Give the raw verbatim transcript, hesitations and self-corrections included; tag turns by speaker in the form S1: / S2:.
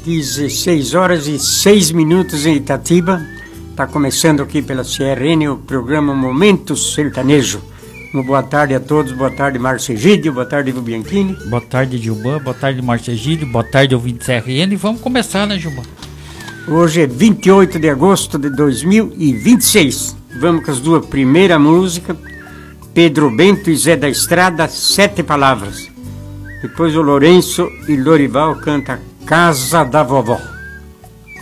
S1: dezesseis horas e seis minutos em Itatiba. Está começando aqui pela C R N o programa Momento Sertanejo. Uma boa tarde a todos, boa tarde Márcio Egídio, boa tarde Ivo Bianchini.
S2: Boa tarde Gilban, boa tarde Márcio Egídio, boa tarde ouvintes C R N. Vamos começar, né, Gilban?
S1: Hoje é vinte e oito de agosto de dois mil e vinte e seis. Vamos com as duas primeiras músicas. Pedro Bento e Zé da Estrada, Sete Palavras. Depois o Lourenço e Lorival canta Casa da Vovó.